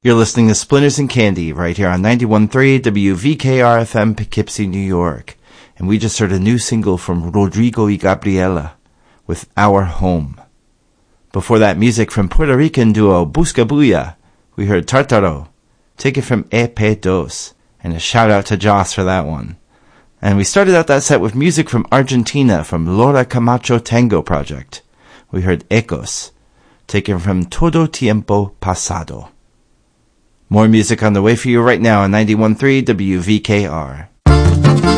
You're listening to Splinters and Candy right here on 91.3 WVKR-FM Poughkeepsie, New York. And we just heard a new single from Rodrigo y Gabriela with Our Home. Before that, music from Puerto Rican duo Buscabulla. We heard Tartaro, taken from EP2, and a shout out to Joss for that one. And we started out that set with music from Argentina from Laura Camacho Tango Project. We heard Ecos, taken from Todo Tiempo Pasado. More music on the way for you right now on 91.3 WVKR.